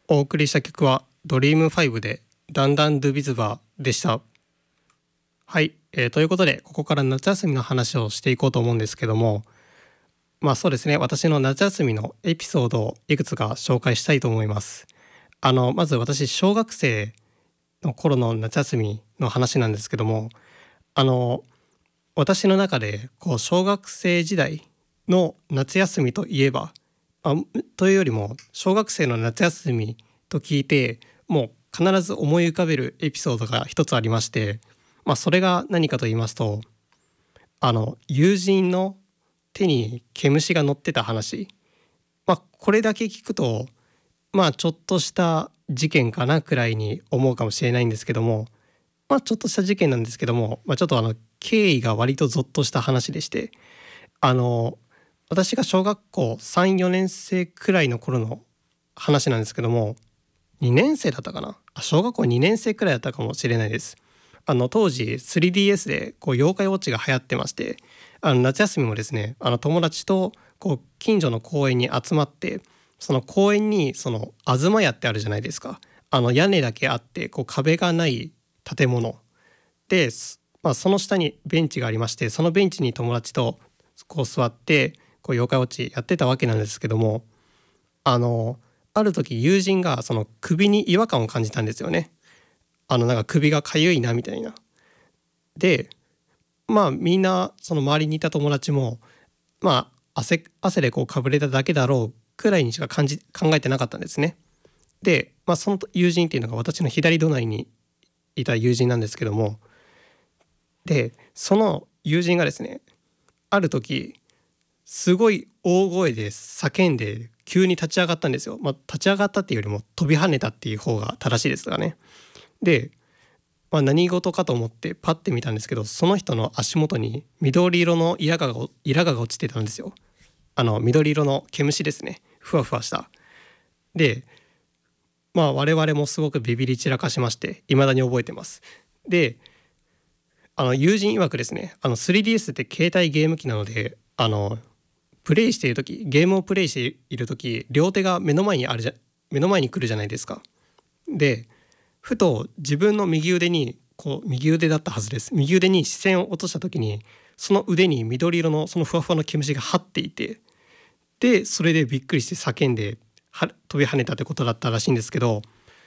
お送りした曲はドリーム5でダンダンドゥビズバーでした。はい、ということでここから夏休みの話をしていこうと思うんですけども、そうですね、私の夏休みのエピソードをいくつか紹介したいと思います。まず私小学生の頃の夏休みの話なんですけども、あの私の中で小学生時代の夏休みといえば、というよりも小学生の夏休みと聞いてもう必ず思い浮かべるエピソードが一つありまして、それが何かと言いますと、友人の手に毛虫が乗ってた話、これだけ聞くとちょっとした事件かなくらいに思うかもしれないんですけども、ちょっとした事件なんですけども、ちょっと経緯が割とゾッとした話でして、私が小学校3、4年生くらいの頃の話なんですけども、2年生だったかな、小学校2年生くらいだったかもしれないです。当時 3DS で妖怪ウォッチが流行ってまして、夏休みもですね、友達と近所の公園に集まって、その公園に東屋ってあるじゃないですか。屋根だけあって壁がない建物で、その下にベンチがありまして、そのベンチに友達と座って妖怪ウォッチやってたわけなんですけども、ある時友人がその首に違和感を感じたんですよね。なんか首がかゆいなみたいな。でみんなその周りにいた友達も汗でかぶれただけだろうくらいにしか考えてなかったんですね。で、その友人っていうのが私の左隣にいた友人なんですけども、でその友人がですね、ある時すごい大声で叫んで急に立ち上がったんですよ。立ち上がったっていうよりも飛び跳ねたっていう方が正しいですがね。で、何事かと思ってパッて見たんですけど、その人の足元に緑色のイラガが落ちてたんですよ。緑色の毛虫ですね、ふわふわした。で我々もすごくビビり散らかしまして、未だに覚えてます。で友人曰くですね、3DS って携帯ゲーム機なので、プレイしている時、ゲームをプレイしている時、両手が目の前に来るじゃないですか。でふと自分の右腕に右腕だったはずです。右腕に視線を落とした時に、その腕に緑色のそのふわふわの毛虫が張っていて、でそれでびっくりして叫んで飛び跳ねたってことだったらしいんですけど、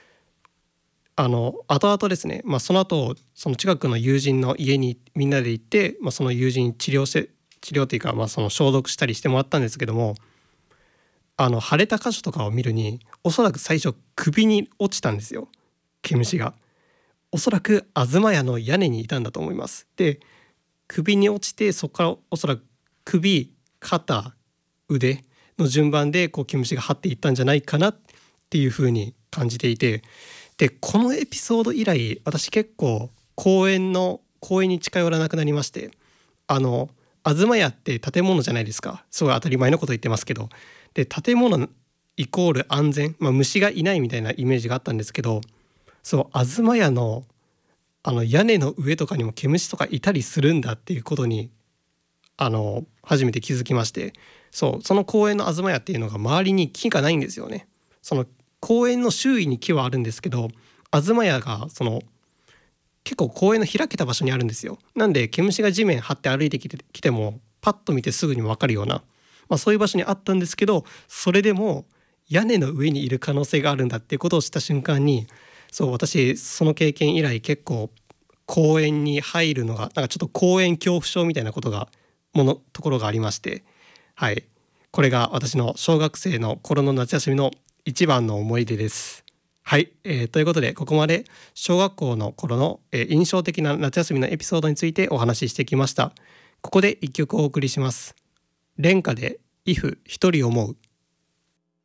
後々ですね、その後その近くの友人の家にみんなで行って、その友人に治療というか、その消毒したりしてもらったんですけども、腫れた箇所とかを見るに、おそらく最初首に落ちたんですよ、毛虫が。おそらく東屋の屋根にいたんだと思います。で首に落ちて、そこからおそらく首、肩、腕の順番で毛虫が張っていったんじゃないかなっていうふうに感じていて、でこのエピソード以来、私結構公園に近寄らなくなりまして、東屋って建物じゃないですか。すごい当たり前のこと言ってますけど、で建物イコール安全、虫がいないみたいなイメージがあったんですけど、東屋の屋根の上とかにも毛虫とかいたりするんだっていうことに初めて気づきまして、その公園の東屋っていうのが周りに木がないんですよね。その公園の周囲に木はあるんですけど、東屋が結構公園の開けた場所にあるんですよ。なんで毛虫が地面張って歩いてきてもパッと見てすぐに分かるような、そういう場所にあったんですけど、それでも屋根の上にいる可能性があるんだっていうことを知った瞬間に、私その経験以来結構公園に入るのがちょっと公園恐怖症みたいなことがところがありまして、はい、これが私の小学生の頃の夏休みの一番の思い出です。はい、ということでここまで小学校の頃の、印象的な夏休みのエピソードについてお話ししてきました。ここで一曲お送りします。廉歌で If 一人思う。